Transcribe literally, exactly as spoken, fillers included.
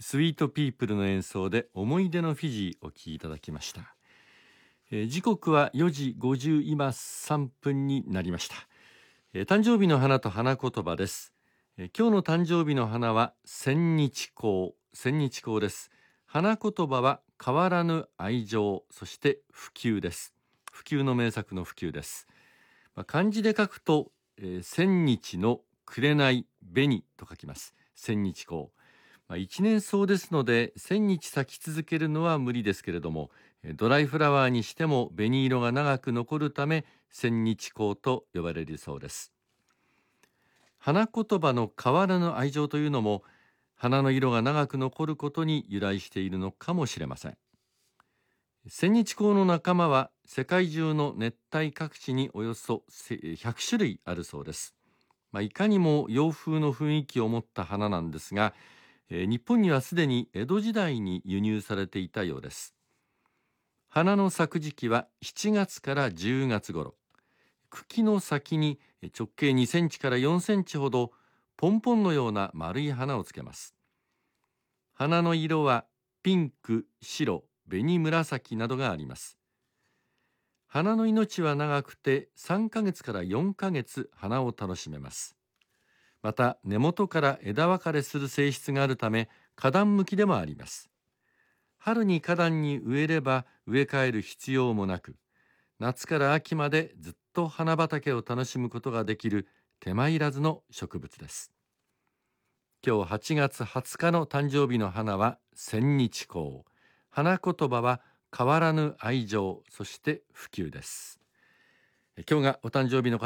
スイートピープルの演奏で思い出のフィジーお聴きいただきました。えー、時刻はよじごじゅう今さんぷんになりました。えー、誕生日の花と花言葉です。えー、今日の誕生日の花は千日紅、千日紅です。花言葉は変わらぬ愛情、そして普及です。普及の名作の普及です。まあ、漢字で書くと、えー、千日の紅紅と書きます。千日紅。まあ、一年草ですので千日咲き続けるのは無理ですけれども、ドライフラワーにしても紅色が長く残るため千日紅と呼ばれるそうです。花言葉の変わらぬ愛情というのも花の色が長く残ることに由来しているのかもしれません。千日紅の仲間は世界中の熱帯各地におよそひゃくしゅるいあるそうです。まあ、いかにも洋風の雰囲気を持った花なんですが、えー、日本にはすでに江戸時代に輸入されていたようです。花の咲く時期はしちがつからじゅうがつ頃。茎の先に直径にセンチからよんセンチほどポンポンのような丸い花をつけます。花の色はピンク、白、紅紫などがあります。花の命は長くてさんかげつからよんかげつ花を楽しめます。また根元から枝分かれする性質があるため花壇向きでもあります。春に花壇に植えれば植え替える必要もなく、夏から秋までずっと花畑を楽しむことができる手間いらずの植物です。今日はちがつはつかの誕生日の花は千日紅。花言葉は変わらぬ愛情、そして普及です。今日がお誕生日の方